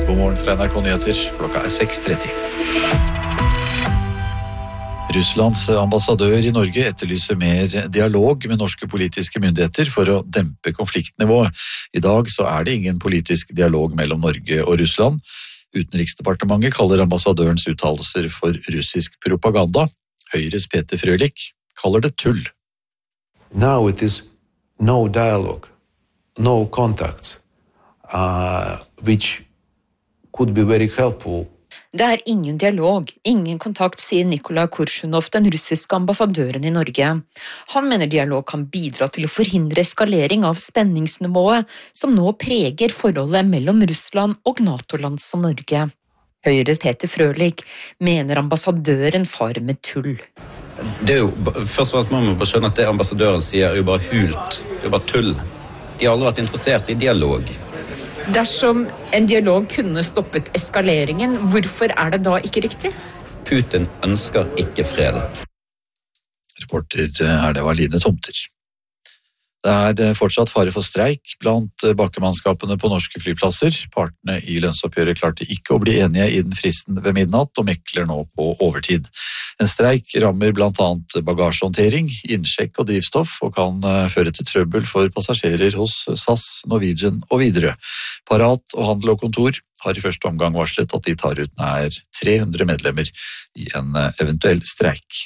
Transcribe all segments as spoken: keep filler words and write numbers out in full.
God morgen fra N R K Nyheter. Klokka er seks tretti. Russlands ambassadør i Norge etterlyser mer dialog med norske politiske myndigheter for å dempe konfliktnivået. I dag så er det ingen politisk dialog mellom Norge og Russland. Utenriksdepartementet kaller ambassadørens uttalelser for russisk propaganda. Høyres Peter Frølich kaller det tull. Now it is no dialogue, no contacts, uh, which could be very helpful. Det er ingen dialog, ingen kontakt, sier Nikolai Kurshunov, den russiske ambassadøren i Norge. Han mener dialog kan bidra til å forhindre eskalering av spenningsnivået som nå preger forholdet mellom Russland og NATO-land som Norge. Høyres Peter Frølich mener ambassadøren farer med tull. Det er jo, først og fremst må man bare skjønne at det ambassadøren sier er jo bare hult, det er jo bare tull. De har aldri vært interessert i dialog. Dersom en dialog kunne stoppet eskaleringen, hvorfor er det da ikke riktig? Putin ønsker ikke fred. Reporter er det Valine Tomter. Det er fortsatt fare for streik blant bakkemannskapene på norske flyplasser. Partene i lønnsoppgjøret klarte ikke å bli enige innen fristen ved midnatt og mekler nå på overtid. En streik rammer blant annet bagasjehåndtering, innsjekk og drivstoff og kan føre til trøbbel for passasjerer hos S A S, Norwegian og Widerøe. Parat og Handel og Kontor har i første omgang varslet at de tar ut nær tre hundre medlemmer i en eventuell streik.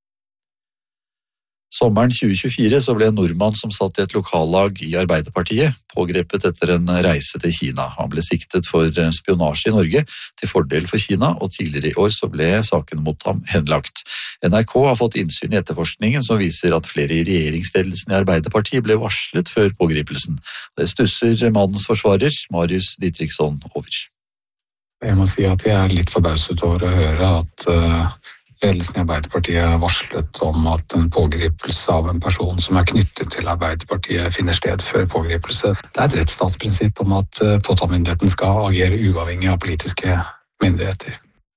Sommeren tjue tjuefire så ble en nordmann som satt i et lokallag i Arbeiderpartiet pågrepet etter en reise til Kina. Han ble siktet for spionasje i Norge til fordel for Kina, og tidligere i år så ble saken mot ham henlagt. N R K har fått innsyn i etterforskningen som viser at flere i regjeringsledelsen i Arbeiderpartiet ble varslet før pågripelsen. Det stusser mannens forsvarer, Marius Dietrichson, over. Jeg må si at jeg er litt forbauset over å høre at uh... ledelsen i Arbeiderpartiet varslet om at en pågripelse av en person som er knyttet til Arbeiderpartiet finner sted før pågripelse. Det er et rettsstatsprinsipp om at påtalemyndigheten skal agere uavhengig av politiske myndigheter.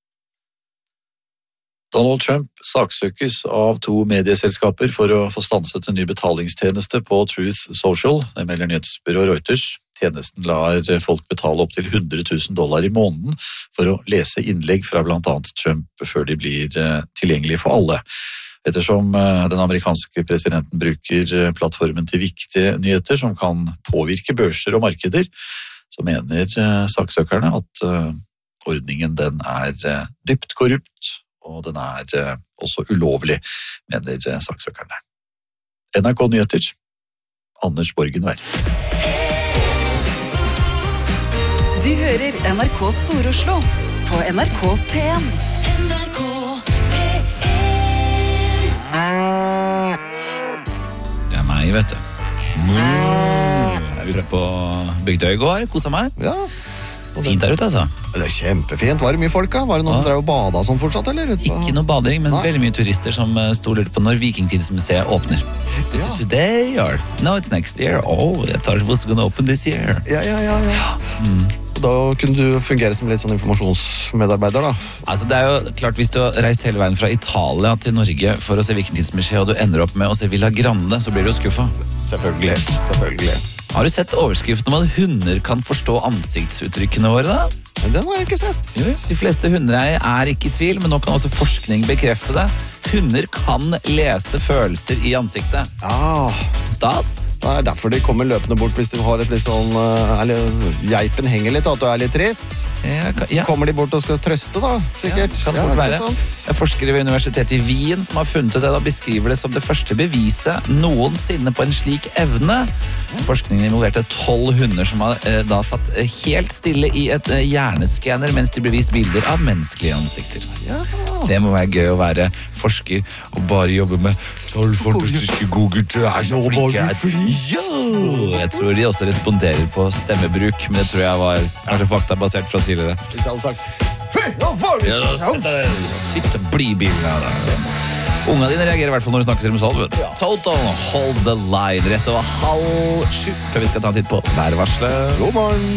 Donald Trump saksøkes av to medieselskaper for å få stanset en ny betalingstjeneste på Truth Social, det melder nyhetsbyrået Reuters. Tjenesten lar folk betale opp til hundre tusen dollar i måneden for å lese innlegg fra blant annet Trump før de blir tilgjengelige for alle. Ettersom den amerikanske presidenten bruker plattformen til viktige nyheter som kan påvirke børser og markeder, så mener saksøkerne at ordningen den er dypt korrupt, og den er også ulovlig, mener saksøkerne. N R K Nyheter, Anders Borgen Vær. Du hører N R K Stor-Oslo på N R K P en. N R K P en. Det er meg, vet du. Jeg er ute på Bygdøy i går, koset meg. Ja. Fint der ute, altså. Det er kjempefint. Var det mye folk, da? Var det noen som drev og bada sånn fortsatt, eller? Ikke noe bading, men Nei. veldig mye turister som stoler på når Vikingtidsmuseet åpner. Is Ja. it today, or? No, it's next year. Oh, I thought it was gonna open this year. Ja, ja, ja, ja. Mm. Da kunne du fungere som litt sånn informasjonsmedarbeider, da. Altså, det er jo klart, hvis du har reist hele veien fra Italia til Norge for å se Vikingtidsmuseet, og du ender opp med å se Villa Grande, så blir du jo skuffa. Selvfølgelig, selvfølgelig. Har du sett overskriften om at hunder kan forstå ansiktsuttrykkene våre, da? Men den har jeg ikke sett. De fleste hundeeiere er ikke i tvil, men nå kan også forskning bekrefte det. Hunder kan lese følelser i ansiktet. Ja, Stas? det er derfor de kommer løpende bort hvis de har et litt sånn, uh, eller geipen henger litt, at du er litt trist. Ja, ka- ja. Kommer de bort og skal trøste, da, sikkert. Ja, kan det ikke være. sant? Det er forskere ved Universitetet i Wien som har funnet ut det, og beskriver det som det første beviset noensinne på en slik evne. Forskningen involverte tolv hunder som har eh, da satt eh, helt stille i et eh, hjerneskanner mens de ble vist bilder av menneskelige ansikter. Ja. Det må være gøy å være forsker og bare jobbe med tolv fantastiske gode gutter. Er så flinke. Ja! Jeg tror de også responderer på stemmebruk, men det tror jeg var kanskje faktabasert fra tidligere. Hvis jeg hadde sagt Fy, nå får du! Ja, sitt og bli i bilen. Unga dine reagerer i hvert fall når du snakker til dem sånn, vet du. Total Hold the Line rett over halv sju, før vi skal ta en titt på værvarselet. God morgen!